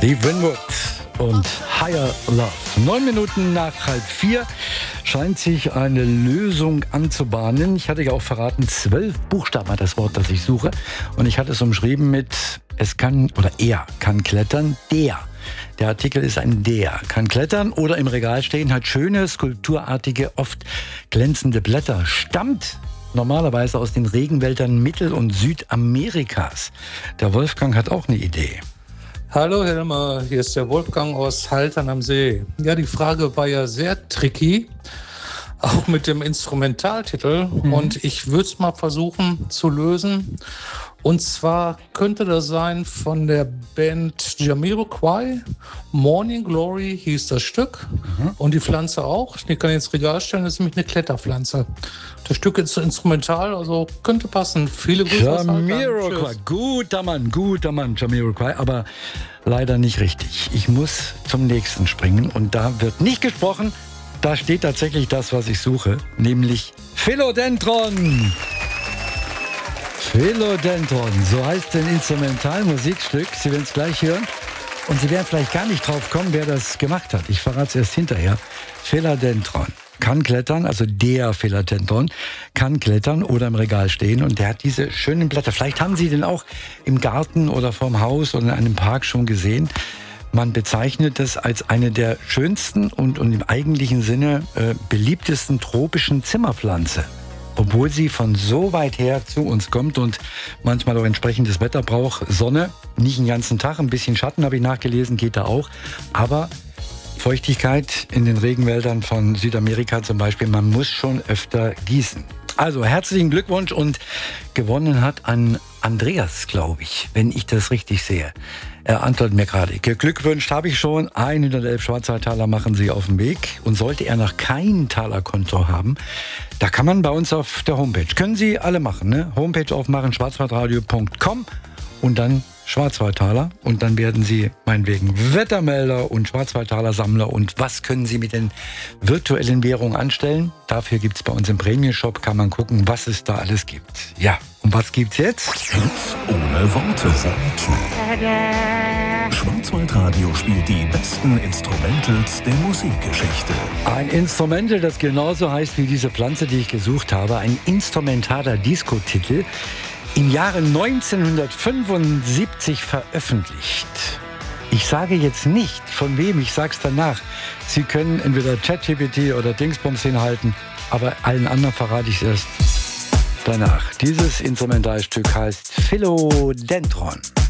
Steve Winwood und Higher Love. 9 Minuten nach 3:30 scheint sich eine Lösung anzubahnen. Ich hatte ja auch verraten, 12 Buchstaben hat das Wort, das ich suche. Und ich hatte es umschrieben mit, es kann, oder er kann klettern, Der Artikel ist ein der. Kann klettern oder im Regal stehen, hat schöne, skulpturartige, oft glänzende Blätter. Stammt normalerweise aus den Regenwäldern Mittel- und Südamerikas. Der Wolfgang hat auch eine Idee. Hallo Helmer, hier ist der Wolfgang aus Haltern am See. Ja, die Frage war ja sehr tricky, auch mit dem Instrumentaltitel. Und ich würde es mal versuchen zu lösen. Und zwar könnte das sein von der Band Jamiroquai. Morning Glory hieß das Stück. Und die Pflanze auch. Die kann ich ins Regal stellen, das ist nämlich eine Kletterpflanze. Das Stück ist instrumental, also könnte passen. Viele Grüße aus Haltern. Jamiroquai, guter Mann, Jamiroquai, aber leider nicht richtig. Ich muss zum nächsten springen und da wird nicht gesprochen. Da steht tatsächlich das, was ich suche, nämlich Philodendron. Philodendron, so heißt ein Instrumentalmusikstück. Sie werden es gleich hören. Und Sie werden vielleicht gar nicht drauf kommen, wer das gemacht hat. Ich verrate es erst hinterher. Philodendron kann klettern, also der Philodendron kann klettern oder im Regal stehen. Und der hat diese schönen Blätter. Vielleicht haben Sie den auch im Garten oder vorm Haus oder in einem Park schon gesehen. Man bezeichnet es als eine der schönsten und im eigentlichen Sinne beliebtesten tropischen Zimmerpflanze. Obwohl sie von so weit her zu uns kommt und manchmal auch entsprechendes Wetter braucht. Sonne, nicht den ganzen Tag, ein bisschen Schatten habe ich nachgelesen, geht da auch. Aber Feuchtigkeit in den Regenwäldern von Südamerika zum Beispiel, man muss schon öfter gießen. Also herzlichen Glückwunsch und gewonnen hat an Andreas, glaube ich, wenn ich das richtig sehe. Er antwortet mir gerade. Geglückwünscht habe ich schon. 111 Schwarzwaldtaler machen Sie auf den Weg. Und sollte er noch kein Talerkonto haben, da kann man bei uns auf der Homepage. Können Sie alle machen, ne? Homepage aufmachen, schwarzwaldradio.com und dann Schwarzwaldtaler. Und dann werden Sie meinetwegen Wettermelder und Schwarzwaldtaler Sammler. Und was können Sie mit den virtuellen Währungen anstellen? Dafür gibt es bei uns im Premium-Shop, kann man gucken, was es da alles gibt. Ja, und was gibt's jetzt? Hits ohne Worte. Schwarzwaldradio spielt die besten Instrumentals der Musikgeschichte. Ein Instrumental, das genauso heißt wie diese Pflanze, die ich gesucht habe. Ein instrumentaler Disco-Titel. Im Jahre 1975 veröffentlicht. Ich sage jetzt nicht, von wem, ich sag's danach. Sie können entweder ChatGPT oder Dingsbums hinhalten, aber allen anderen verrate ich es erst danach. Dieses Instrumentalstück heißt Philodendron.